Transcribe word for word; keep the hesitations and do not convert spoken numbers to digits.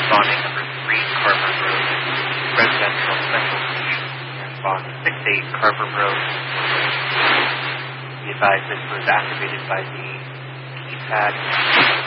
responding number three, Carver Road, residential special station, and box six eight, Carver Road. Be advised this was activated by the keypad